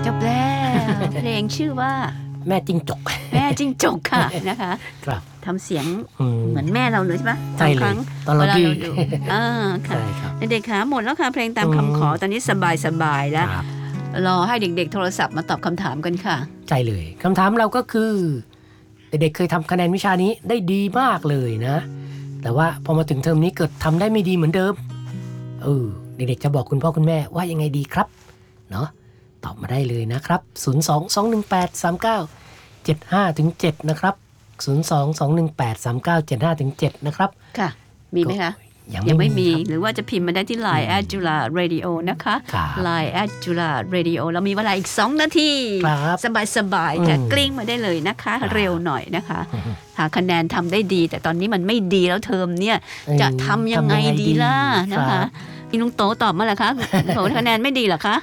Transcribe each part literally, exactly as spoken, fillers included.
จบแล้วเพลงชื่อว่าแม่จิ้งจกแม่จิ้งจกค่ะนะคะครับทำเสียงเหมือนแม่เราเลยใช่ไหมใช่เลยตอนเราดูอ่าค่ะเด็กๆค่ะหมดแล้วค่ะเพลงตามคำขอตอนนี้สบายๆแล้วรอให้เด็กๆโทรศัพท์มาตอบคำถามกันค่ะใช่เลยคำถามเราก็คือเด็กๆเคยทำคะแนนวิชานี้ได้ดีมากเลยนะแต่ว่าพอมาถึงเทอมนี้เกิดทำได้ไม่ดีเหมือนเดิมเออเด็กๆจะบอกคุณพ่อคุณแม่ว่ายังไงดีครับเนาะตอบมาได้เลยนะครับศูนย์ สอง สอง หนึ่ง แปด สาม เก้า เจ็ด ห้า ถึง เจ็ดนะครับศูนย์ สอง สอง หนึ่ง แปด สาม เก้า เจ็ด ห้า ถึง เจ็ดนะครับค่ะมีไหมคะยังยังไม่ไม่มีมีหรือว่าจะพิมพ์มาได้ที่ ไลน์ แอท จุฬา เรดิโอ นะคะ ไลน์ แอท จุฬา เรดิโอ เรามีเวลาอีกสองนาทีสบายๆค่ะกลิ้งมาได้เลยนะคะเร็วหน่อยนะคะหาคะแนนทำได้ดีแต่ตอนนี้มันไม่ดีแล้วเทอมเนี่ยจะทำยังไงดีล่ะนะคะพี่ลุงโตตอบมาแล้วคะโตคะแนนไม่ดีเหรอคะ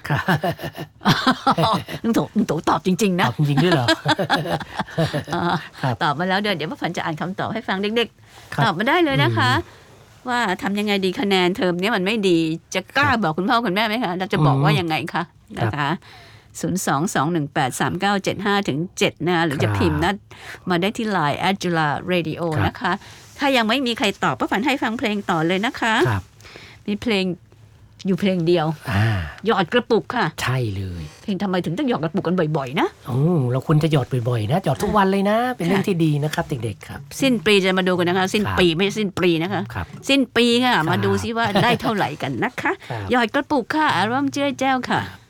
ลุงโตลุงโตตอบจริงๆนะตอบจริงด้วยเหรอตอบมาแล้วเดี๋ยวเดี๋ยวป้าฝันจะอ่านคำตอบให้ฟังเด็กๆตอบมาได้เลยนะคะว่าทำยังไงดีคะแนนเทอมนี้มันไม่ดีจะกล้าบอกคุณพ่อคุณแม่ไหมคะเราจะบอกว่ายังไงคะนะคะศูนย์ สอง สอง หนึ่ง แปด สาม เก้า เจ็ด ห้า ถึง เจ็ดนะหรือจะพิมพ์นัดมาได้ที่ ไลน์ แอท จุฬา เรดิโอ นะคะถ้ายังไม่มีใครตอบป้าฝันให้ฟังเพลงต่อเลยนะคะมีเพลงอยู่เพลงเดียวหยอดกระปุกค่ะใช่เลยเพลงทำไมถึงต้องหยอดกระปุกกันบ่อยๆนะอ๋อเราควรจะหยอดบ่อยๆนะหยอดทุกวันเลยนะเป็นเรื่องที่ดีนะครับเด็กๆครับสิ้นปีจะมาดูกันนะคะสิ้นปีไม่ใช่สิ้นปีนะคะสิ้นปีค่ะมาดูซิว่าได้เท่าไหร่กันนะคะหยอดกระปุกค่ะอารมณ์เจ้าเจ้าค่ะ